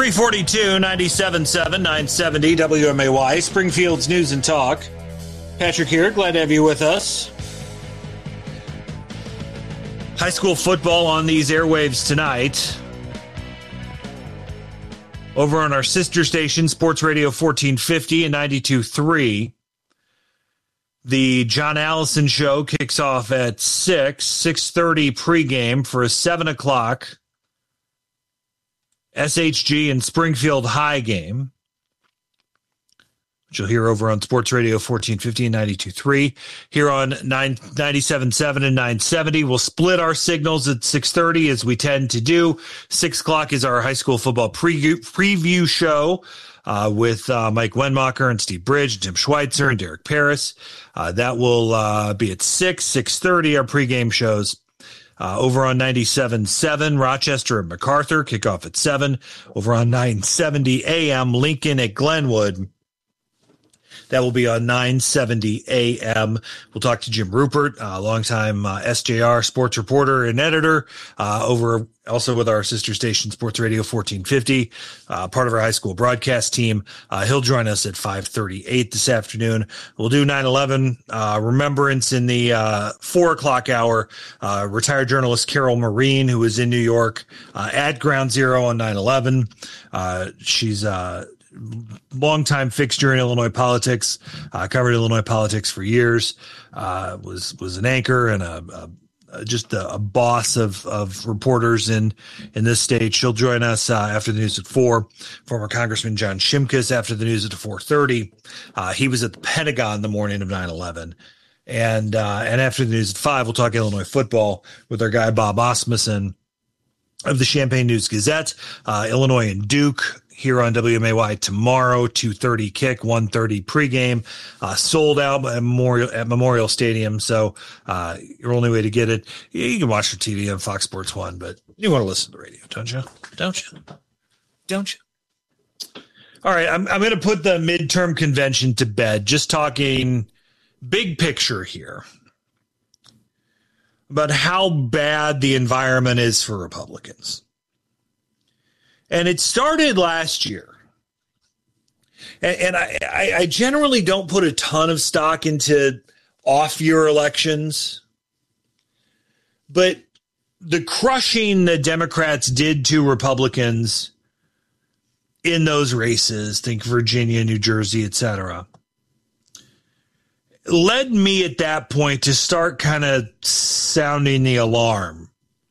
342, 97.7, 970 WMAY, Springfield's News and Talk. Patrick here, glad to have you with us. High school football on these airwaves tonight. Over on our sister station, Sports Radio 1450 and 92.3. The John Allison Show kicks off at 6:30 pregame for a 7 o'clock SHG and Springfield High game, which you'll hear over on Sports Radio 1450 and 92.3. Here on 97.7 and 970, we'll split our signals at 6:30 as we tend to do. 6 o'clock is our high school football preview show with Mike Wenmacher and Steve Bridge, Tim Schweitzer, and Derek Paris. That will be at 6:30, our pregame shows. Over on 97.7, Rochester and MacArthur, kickoff at 7. Over on 970 AM, Lincoln at Glenwood. That will be on 970 AM. We'll talk to Jim Rupert, longtime SJR sports reporter and editor, over also with our sister station, Sports Radio 1450, part of our high school broadcast team. He'll join us at 5:38 this afternoon. We'll do 9/11 remembrance in the 4 o'clock hour. Retired journalist Carol Marine, who was in New York at Ground Zero on 9/11. She's longtime fixture in Illinois politics, covered Illinois politics for years, was an anchor and just a boss of reporters in this state. She'll join us after the news at 4. Former Congressman John Shimkus after the news at 4:30. He was at the Pentagon the morning of 9/11. And after the news at 5, we'll talk Illinois football with our guy Bob Osmussen of the Champaign News-Gazette. Illinois and Duke here on WMAY tomorrow, 2:30 kick, 1:30 pregame, sold out at Memorial Stadium. So your only way to get it, you can watch the TV on Fox Sports 1, but you want to listen to the radio, don't you? Don't you? All right, I'm going to put the midterm convention to bed, just talking big picture here about how bad the environment is for Republicans. And it started last year. And I generally don't put a ton of stock into off-year elections. But the crushing the Democrats did to Republicans in those races, think Virginia, New Jersey, et cetera, led me at that point to start kind of sounding the alarm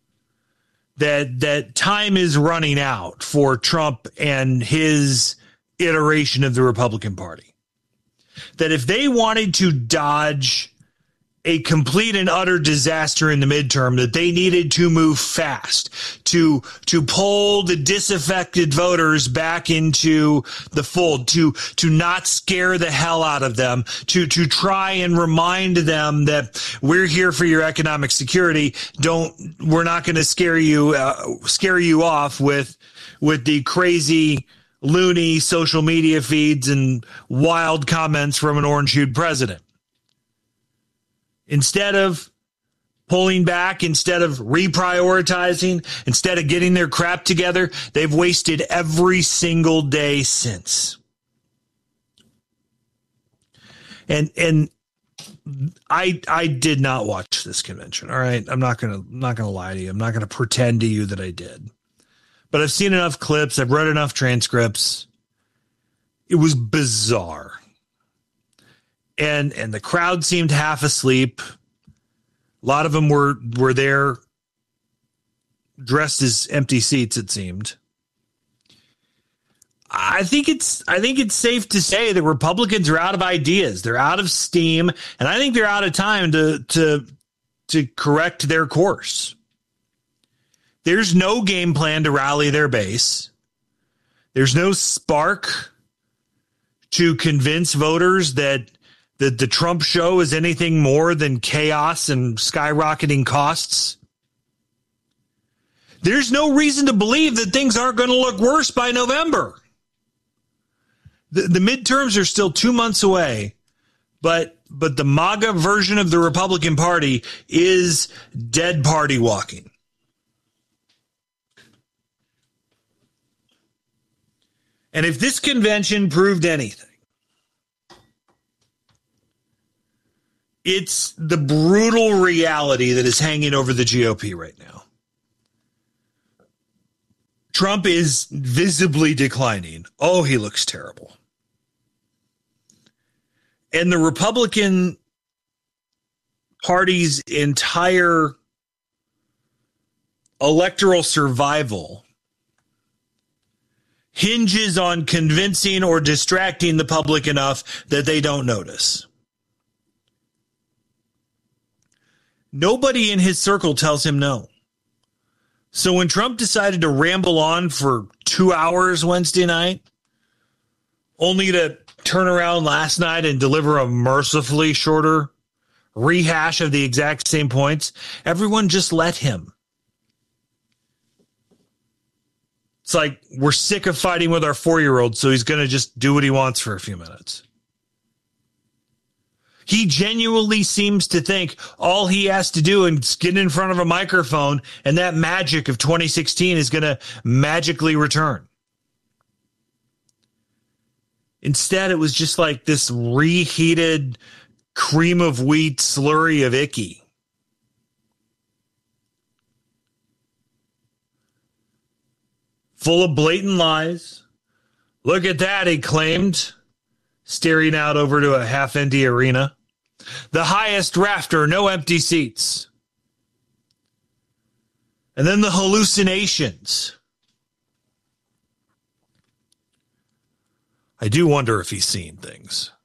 that time is running out for Trump and his iteration of the Republican Party. That if they wanted to dodge a complete and utter disaster in the midterm, that they needed to move fast to pull the disaffected voters back into the fold, to not scare the hell out of them, to try and remind them that we're here for your economic security. We're not going to scare you off with the crazy, loony social media feeds and wild comments from an orange-hued president. Instead of pulling back, instead of reprioritizing, instead of getting their crap together, they've wasted every single day since. And I did not watch this convention. All right, I'm not gonna lie to you. I'm not gonna pretend to you that I did. But I've seen enough clips. I've read enough transcripts. It was bizarre. And the crowd seemed half asleep. A lot of them were there dressed as empty seats, it seemed. I think it's safe to say that Republicans are out of ideas. They're out of steam, and I think they're out of time to correct their course. There's no game plan to rally their base. There's no spark to convince voters that the Trump show is anything more than chaos and skyrocketing costs. There's no reason to believe that things aren't going to look worse by November. The midterms are still 2 months away, but the MAGA version of the Republican Party is dead party walking. And if this convention proved anything, it's the brutal reality that is hanging over the GOP right now. Trump is visibly declining. Oh, he looks terrible. And the Republican Party's entire electoral survival hinges on convincing or distracting the public enough that they don't notice. Nobody in his circle tells him no. So when Trump decided to ramble on for 2 hours Wednesday night, only to turn around last night and deliver a mercifully shorter rehash of the exact same points, everyone just let him. It's like we're sick of fighting with our 4-year-old, so he's going to just do what he wants for a few minutes. He genuinely seems to think all he has to do is get in front of a microphone and that magic of 2016 is going to magically return. Instead, it was just like this reheated cream of wheat slurry of icky. Full of blatant lies. Look at that, he claimed, staring out over to a half-empty arena. The highest rafter, no empty seats. And then the hallucinations. I do wonder if he's seeing things.